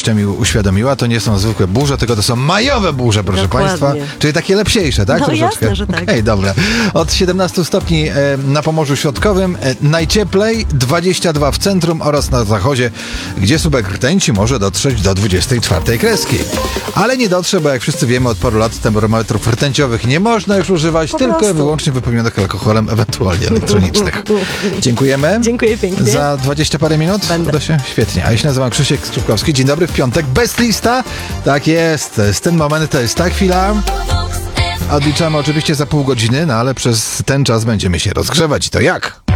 jeszcze mi uświadomiła, to nie są zwykłe burze, tylko to są majowe burze, proszę Dokładnie. Państwa. Czyli takie lepsiejsze, tak? No Troszeczkę. jasne, że tak. Okej, dobra. Od 17 stopni na Pomorzu Środkowym, najcieplej 22 w centrum oraz na zachodzie, gdzie słupek rtęci może dotrzeć do 24 kreski. Ale nie dotrze, bo jak wszyscy wiemy, od paru lat termometrów rtęciowych nie można już używać, Po tylko prostu. wyłącznie wypełnionych alkoholem, ewentualnie elektronicznych. Dziękujemy. Dziękuję pięknie. Za 20 parę minut? Będę. Uda się? Świetnie. A ja się nazywam Krzysiek Skrzypkowski. Dzień dobry w piątek. Bez lista. Tak jest. Z ten moment to jest ta chwila. Odliczamy oczywiście za pół godziny, no ale przez ten czas będziemy się rozgrzewać. I to jak?